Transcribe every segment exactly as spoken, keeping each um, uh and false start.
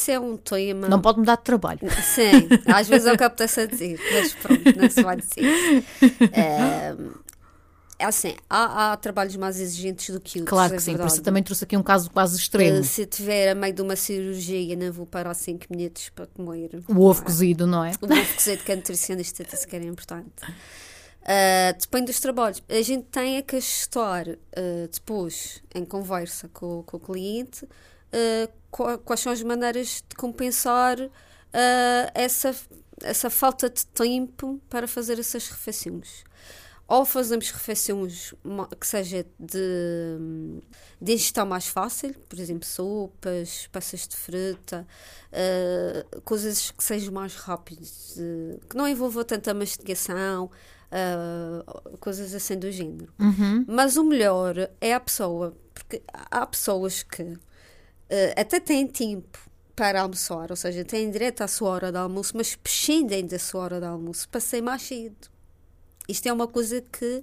isso é um tema... Não pode mudar de trabalho. Sim, às vezes é o que apetece a dizer, mas pronto, não se vai dizer. É, é assim, há, há trabalhos mais exigentes do que outros. Claro que é sim, por verdade. isso eu também trouxe aqui um caso quase extremo. Uh, se tiver a meio de uma cirurgia, não vou parar cinco minutos para comer. O ovo é? cozido, não é? O ovo cozido, que a nutricionista disse que era importante. Uh, depende dos trabalhos. A gente tem é que ajustar uh, depois, em conversa com, com o cliente, uh, quais são as maneiras de compensar uh, essa, essa falta de tempo para fazer essas refeições. Ou fazemos refeições que seja de, de ingestão mais fácil, por exemplo, sopas, peças de fruta, uh, coisas que sejam mais rápidas, uh, que não envolvam tanta mastigação, uh, coisas assim do género. Uhum. Mas o melhor é a pessoa, porque há pessoas que uh, até têm tempo para almoçar, ou seja, têm direito à sua hora de almoço, mas prescindem da sua hora de almoço para sair mais cedo. Isto é uma coisa que uh,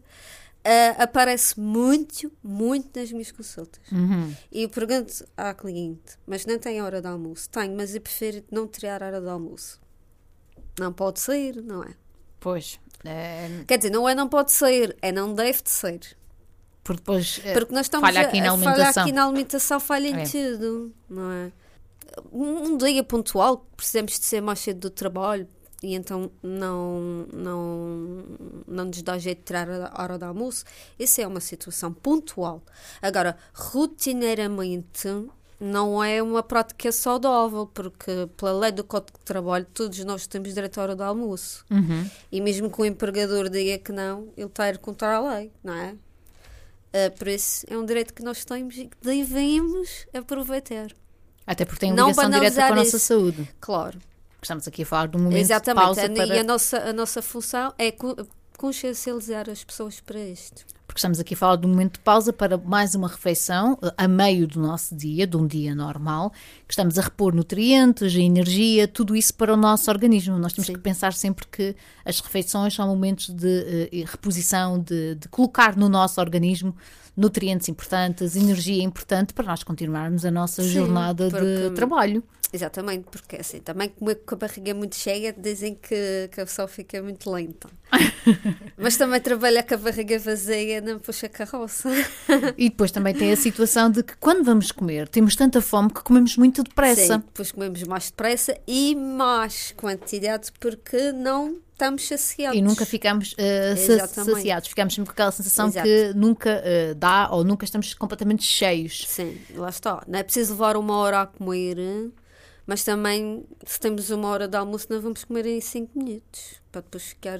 aparece muito, muito nas minhas consultas. Uhum. E eu pergunto à cliente, mas não tem hora de almoço? Tenho, mas eu prefiro não tirar a hora de almoço. Não pode sair, não é? Pois. É... Quer dizer, não é não pode sair, é não deve de sair. Porque depois Porque nós estamos falha aqui na alimentação. Falha aqui na alimentação, falha em é. tudo, não é? Um dia pontual, precisamos de ser mais cedo do trabalho, e então não, não, não nos dá jeito de tirar a hora de almoço. Isso é uma situação pontual. Agora, rotineiramente, não é uma prática saudável, porque pela lei do Código de Trabalho, todos nós temos direito à hora de almoço. Uhum. E mesmo que o empregador diga que não, ele está a ir contra a lei, não é? Uh, por isso, é um direito que nós temos e que devemos aproveitar. Até porque tem Não ligação direta com a nossa isso. saúde. Claro. Estamos aqui a falar de um momento Exatamente. de pausa E para... a nossa, a nossa função é consciencializar as pessoas para isto. Porque estamos aqui a falar de um momento de pausa para mais uma refeição a meio do nosso dia, de um dia normal, que estamos a repor nutrientes, energia, tudo isso para o nosso organismo. Nós temos Sim. que pensar sempre que as refeições são momentos de uh, reposição, de, de colocar no nosso organismo nutrientes importantes, energia importante para nós continuarmos a nossa Sim, jornada porque... de trabalho. Exatamente, porque assim, também comer com a barriga muito cheia dizem que, que a pessoa fica muito lenta. Mas também trabalhar com a barriga vazia não puxa carroça. E depois também tem a situação de que quando vamos comer temos tanta fome que comemos muito depressa. Sim, depois comemos mais depressa e mais quantidade porque não estamos saciados. E nunca ficamos uh, saciados, ficamos sempre com aquela sensação Exato. que nunca uh, dá ou nunca estamos completamente cheios. Sim, lá está. Não é preciso levar uma hora a comer, mas também, se temos uma hora de almoço, não vamos comer em cinco minutos, para depois ficar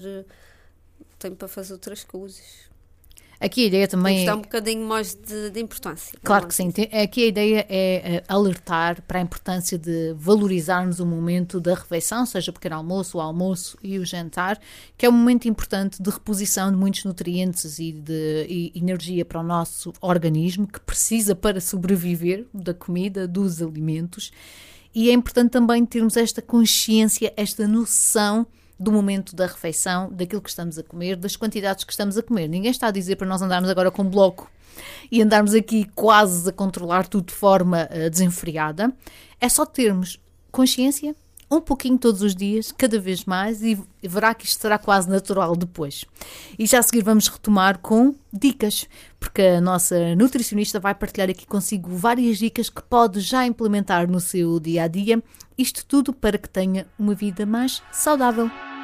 tempo para fazer outras coisas. Aqui a ideia também Temos é... dar um bocadinho mais de, de importância. Claro que sim. Aqui a ideia é alertar para a importância de valorizarmos o momento da refeição, seja o pequeno almoço, o almoço e o jantar, que é um momento importante de reposição de muitos nutrientes e de e energia para o nosso organismo, que precisa para sobreviver da comida, dos alimentos. E é importante também termos esta consciência, esta noção do momento da refeição, daquilo que estamos a comer, das quantidades que estamos a comer. Ninguém está a dizer para nós andarmos agora com bloco e andarmos aqui quase a controlar tudo de forma uh, desenfreada. É só termos consciência, um pouquinho todos os dias, cada vez mais, e verá que isto será quase natural depois. E já a seguir vamos retomar com dicas, porque a nossa nutricionista vai partilhar aqui consigo várias dicas que pode já implementar no seu dia-a-dia, isto tudo para que tenha uma vida mais saudável.